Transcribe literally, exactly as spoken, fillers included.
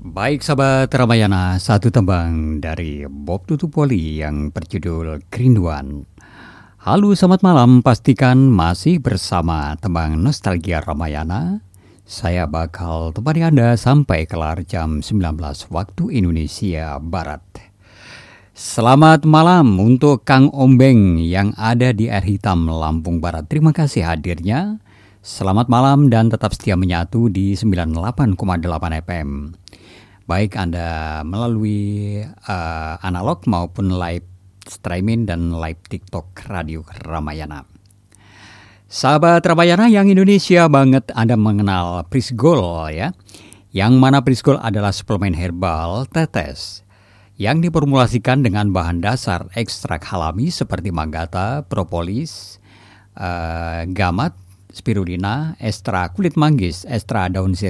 Baik sahabat Ramayana, satu tembang dari Bob Tutupoli yang berjudul Kerinduan. Halo selamat malam, pastikan masih bersama tembang Nostalgia Ramayana. Saya bakal temani Anda sampai kelar jam sembilan belas waktu Indonesia Barat. Selamat malam untuk Kang Ombeng yang ada di Air Hitam, Lampung Barat. Terima kasih hadirnya. Selamat malam dan tetap setia menyatu di sembilan puluh delapan koma delapan F M. Baik Anda melalui uh, analog maupun live streaming dan live TikTok Radio Ramayana. Sahabat Ramayana yang Indonesia banget, Anda mengenal Prisgol ya. Yang mana Prisgol adalah suplemen herbal tetes yang diformulasikan dengan bahan dasar ekstrak alami seperti manggata, propolis, uh, gamat, spirulina, ekstra kulit manggis, ekstra daun sirih,